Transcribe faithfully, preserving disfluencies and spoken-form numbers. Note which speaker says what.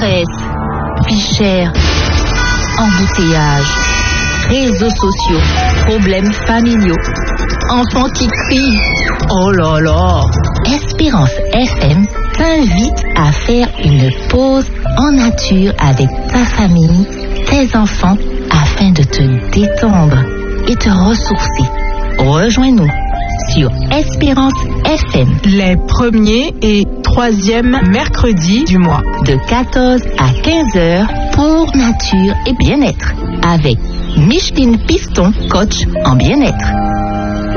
Speaker 1: Stress, vie chère, embouteillage, réseaux sociaux, problèmes familiaux, enfants qui crient. Oh là là! Espérance F M t'invite à faire une pause en nature avec ta famille, tes enfants, afin de te détendre et te ressourcer. Rejoins-nous sur Espérance F M
Speaker 2: les premiers et troisièmes mercredis du mois
Speaker 1: de quatorze à quinze heures pour nature et bien-être avec Micheline Piston, coach en bien-être.